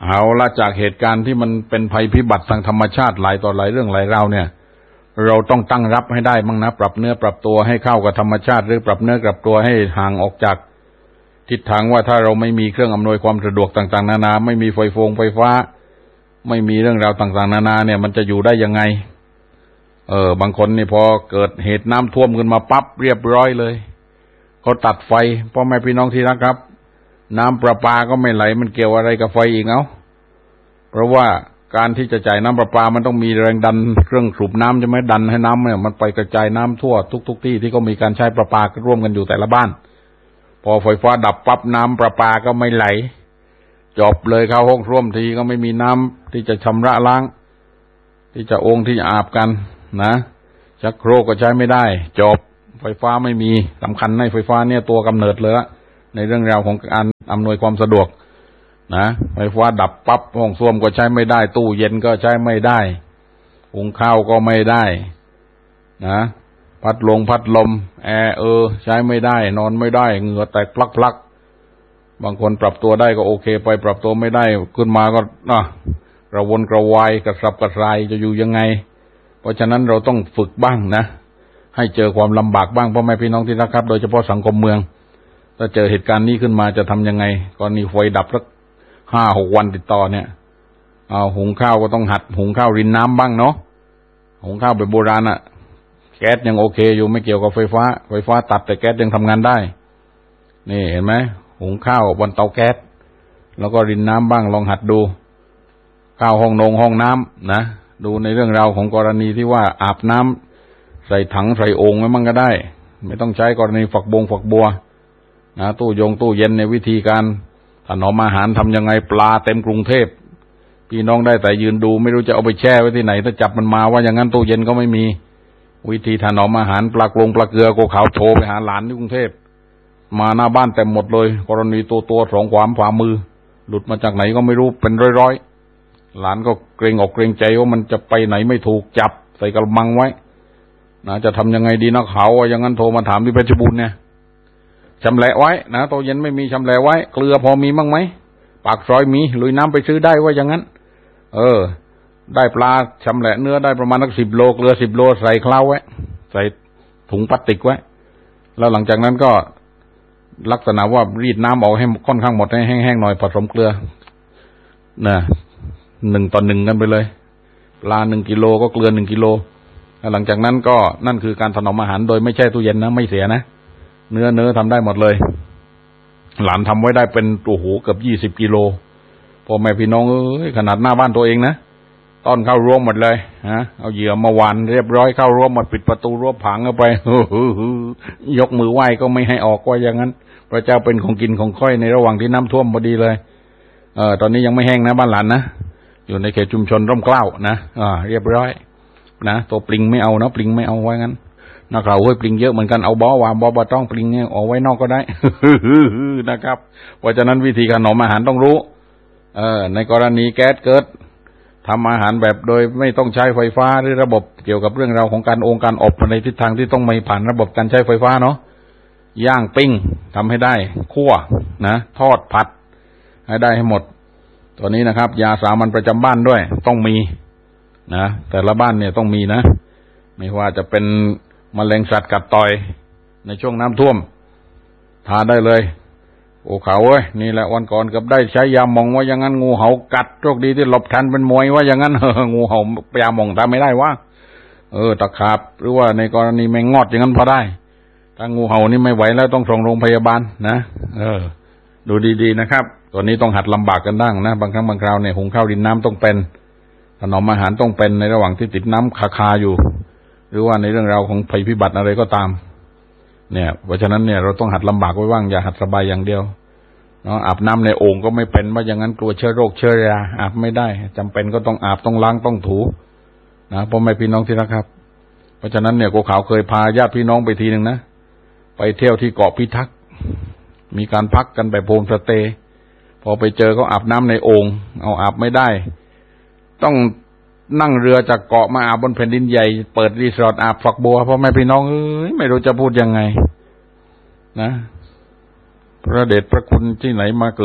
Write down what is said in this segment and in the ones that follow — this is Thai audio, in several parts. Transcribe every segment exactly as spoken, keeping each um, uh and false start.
เอาละจากเหตุการณ์ที่มันเป็นภัยพิบัติทางธรรมชาติหลายต่อหลายเรื่องหลายราวเนี่ยเราต้องตั้งรับให้ได้บ้างนะปรับเนื้อปรับตัวให้เข้ากับธรรมชาติหรือปรับเนื้อปรับตัวให้ห่างออกจากทิศทางว่าถ้าเราไม่มีเครื่องอำนวยความสะดวกต่างๆนานาไม่มีไฟฟงไฟฟ้าไม่มีเรื่องราวต่างๆนานาเนี่ยมันจะอยู่ได้ยังไงเออบางคนนี่พอเกิดเหตุน้ำท่วมขึ้นมาปั๊บเรียบร้อยเลยเขาตัดไฟพ่อแม่พี่น้องที่รักครับน้ำประปาก็ไม่ไหลมันเกี่ยวอะไรกับไฟอีกเอ้าเพราะว่าการที่จะจ่ายน้ำประปามันต้องมีแรงดันเครื่องสูบน้ำใช่ไหมดันให้น้ำเนี่ยมันไปกระจายน้ำทั่วทุกๆที่ที่เขามีการใช้ประปาร่วมกันอยู่แต่ละบ้านพอไฟฟ้าดับปั๊บน้ำประปาก็ไม่ไหลจบเลยเข้าห้องส้วมทีก็ไม่มีน้ำที่จะชำระล้างที่จะองค์ที่จะอาบกันนะชักโครกก็ใช้ไม่ได้จบไฟฟ้าไม่มีสำคัญในไฟฟ้าเนี่ยตัวกำเนิดเลยละในเรื่องราวของการอำนวยความสะดวกนะไฟฟ้าดับปั๊บห้องส้วมก็ใช้ไม่ได้ตู้เย็นก็ใช้ไม่ได้หุงข้าวก็ไม่ได้นะพัดลมพัดลมแอร์เออใช้ไม่ได้นอนไม่ได้เหงื่อแตกพลักๆบางคนปรับตัวได้ก็โอเคไปปรับตัวไม่ได้ขึ้นมาก็นะกระวนกระวายกระสับกระส่ายจะอยู่ยังไงเพราะฉะนั้นเราต้องฝึกบ้างนะให้เจอความลำบากบ้างพ่อแม่พี่น้องที่รักครับโดยเฉพาะสังคมเมืองถ้าเจอเหตุการณ์นี้ขึ้นมาจะทำยังไงกรณีไฟดับสักห้าหกวันติดต่อเนี่ยเอาหุงข้าวก็ต้องหัดหุงข้าวรินน้ำบ้างเนาะหุงข้าวแบบโบราณอะแก๊สยังโอเคอยู่ไม่เกี่ยวกับไฟฟ้าไฟฟ้าตัดแต่แก๊สยังทำงานได้นี่เห็นไหมหุงข้าวบนเตาแก๊สแล้วก็รินน้ำบ้างลองหัดดูข้าวห้องนงห้องน้ำนะดูในเรื่องราวของกรณีที่ว่าอาบน้ำใส่ถังใส่โอ่งไว้มั่งก็ได้ไม่ต้องใช้กรณีฝักบงฝักบัวนะตู้ยงตู้เย็นในวิธีการถนอมอาหารทำยังไงปลาเต็มกรุงเทพพี่น้องได้แต่ยืนดูไม่รู้จะเอาไปแช่ไว้ที่ไหนถ้าจับมันมาว่าอย่างนั้นตู้เย็นก็ไม่มีวิธีถนอมอาหารปลากรงปลาเกลือก็เขาโทรไปหาหลานที่กรุงเทพมาหน้าบ้านเต็มหมดเลยกรณีตัวตัวสองขวามฝ่ามือหลุดมาจากไหนก็ไม่รู้เป็นร้อยๆหลานก็เกรงอกเกรงใจว่ามันจะไปไหนไม่ถูกจับใส่กระมังไว้นะจะทำยังไงดีนะเขาว่าอย่างนั้นโทรมาถามที่เพชรบูรณ์เนี่ยชำแหละไว้นะตู้เย็นไม่มีชำแหละไว้เกลือพอมีบ้างไหมปากซอยมีลุยน้ำไปซื้อได้ว่าอย่างนั้นเออได้ปลาชำแหละเนื้อได้ประมาณสักสิบโลเกลือสิบโลใส่เคล้าไว้ใส่ถุงพลาสติกไว้แล้วหลังจากนั้นก็ลักษณะว่ารีดน้ำออกให้ค่อนข้างหมดให้แห้งๆหน่อยผสมเกลือนะหนึ่งต่อหนึ่งกันไปเลยปลาหนึ่งกิโลก็เกลือหนึ่งกิโลหลังจากนั้นก็นั่นคือการถนอมอาหารโดยไม่แช่ตู้เย็นนะไม่เสียนะเนื้อเนื้อทำได้หมดเลยหลานทำไว้ได้เป็นโอ้โหเกือบยี่สิบกิโลพ่อแม่พี่น้องเอ้ยขนาดหน้าบ้านตัวเองนะต้อนเข้ารั้วหมดเลยฮะเอาเหยื่อมาหวานเรียบร้อยเข้ารั้วหมดปิดประตูรั้วผังเข้าไปยกมือไหว้ก็ไม่ให้ออกว่าอย่างนั้นพระเจ้าเป็นของกินของค่อยในระหว่างที่น้ำท่วมพอดีเลยเออตอนนี้ยังไม่แห้งนะบ้านหลานนะอยู่ในเขตชุมชนร่มเกล้านะอ่าเรียบร้อยนะตัวปลิงไม่เอานะปลิงไม่เอาไว้งั้นนักข่าวเฮ้ยปลิงเยอะเหมือนกันเอาบอว่าบอบอต้องปลิงเนี่ยเอาไว้นอกก็ได้ นะครับเพราะฉะนั้นวิธีการถนอมอาหารต้องรู้เออในกรณีแก๊สเกิดทำอาหารแบบโดยไม่ต้องใช้ไฟฟ้าหรือระบบเกี่ยวกับเรื่องราวของการองค์การอบในทิศทางที่ต้องไม่ผ่านระบบการใช้ไฟฟ้าเนาะย่างปิ้งทำให้ได้คั่วนะทอดผัดให้ได้ให้หมดตัวนี้นะครับยาสามัญประจำบ้านด้วยต้องมีนะแต่ละบ้านเนี่ยต้องมีนะไม่ว่าจะเป็นมแมลงสัตว์กัดต่อยในช่วงน้ำท่วมทาได้เลยโอ้เขาเว้ยนี่แหละวันก่อนกับได้ใช้ยาหม่องว่าอย่างนั้นงูเห่ากัดโชคดีที่หลบทันเป็นมวยว่าอย่างนั้น งูเห่ายาหม่องทำไม่ได้วะเออตะขาบหรือว่าในกรณีแมงงอดอย่างนั้นพอได้ถ้างูเห่านี่ไม่ไหวแล้วต้องส่งโรงพยาบาลนะเออดูดีๆนะครับตัวนี้ต้องหัดลำบากกันบ้างนะบางครั้งบางคราวเนี่ยหุงข้าวดินน้ำต้องเป็นถนอมอาหารต้องเป็นในระหว่างที่ติดน้ำคาๆอยู่หรือว่าในเรื่องราวของภัยพิบัติอะไรก็ตามเนี่ยเพราะฉะนั้นเนี่ยเราต้องหัดลำบากไว้บ้างอย่าหัดสบายอย่างเดียวเนาะอาบน้ำในโอ่งก็ไม่เป็นว่าอย่างนั้นกลัวเชื้อโรคเชื้อราอาบไม่ได้จำเป็นก็ต้องอาบต้องล้างต้องถูนะพ่อแม่พี่น้องที่รักครับเพราะฉะนั้นเนี่ยกูขาวเคยพาญาติพี่น้องไปทีนึงนะไปเที่ยวที่เกาะพิทักษ์มีการพักกันแบบโฮมสเตย์พอไปเจอเขาอาบน้ำในโอ่งเอาอาบไม่ได้ต้องนั่งเรือจากเกาะมาอาบบนแผ่นดินใหญ่เปิดรีสอร์ทอาบฝักบัวพ่อแม่พี่น้องเอ้ยไม่รู้จะพูดยังไงนะพระเดชพระคุณที่ไหนมาเกิด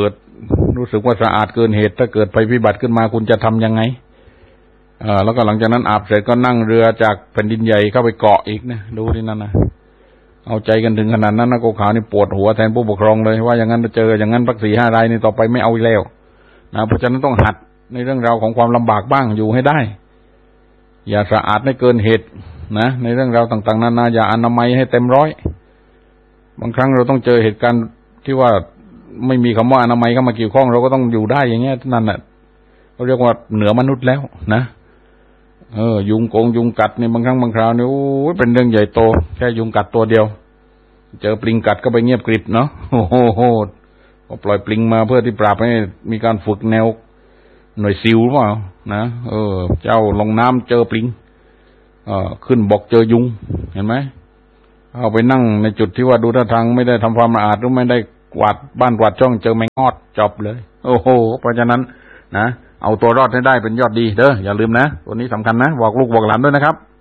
รู้สึกว่าสะอาดเกินเหตุถ้าเกิดภัยพิบัติขึ้นมาคุณจะทำยังไงเออแล้วก็หลังจากนั้นอาบเสร็จก็นั่งเรือจากแผ่นดินใหญ่เข้าไปเกาะอีกนะดูที่นั่นนะเอาใจกันถึงขนาดนั้นนะโกขาวนี่ปวดหัวแทนผู้ปกครองเลยว่าอย่างนั้นเจออย่างนั้นพักสี่ห้ารายนี่ต่อไปไม่เอาแล้วนะเพราะฉะนั้นต้องหัดในเรื่องราวของความลำบากบ้างอยู่ให้ได้อย่าสะอาดให้เกินเหตุนะในเรื่องราวต่างๆนานาอย่าอนามัยให้เต็มร้อยบางครั้งเราต้องเจอเหตุการณ์ที่ว่าไม่มีคำว่าอนามัยเข้ามาเกี่ยวข้องเราก็ต้องอยู่ได้อย่างเงี้ยนั่นแหละเขาเรียกว่าเหนือมนุษย์แล้วนะเออยุงโกงยุงกัดนี่บางครั้งบางคราวนี่โอ้ยเป็นเรื่องใหญ่โตแค่ยุงกัดตัวเดียวเจอปลิงกัดก็ไปเงียบกริบเนาะโอ้โหก็ปล่อยปลิงมาเพื่อที่ปราบให้มีการฝึกแนวหน่วยซิลหรือเปล่านะเออเจ้าลงน้ำเจอปลิงเออขึ้นบกเจอยุงเห็นไหมเอาไปนั่งในจุดที่ว่าดูท่าทางไม่ได้ทำความสะอาดหรือไม่ได้กวาดบ้านกวาดช่องเจอแมงงอดจบเลยโอ้โหเพราะฉะนั้นนะเอาตัวรอดให้ได้เป็นยอดดีเด้ออย่าลืมนะตัวนี้สำคัญนะบอกลูกบอกหลานด้วยนะครับ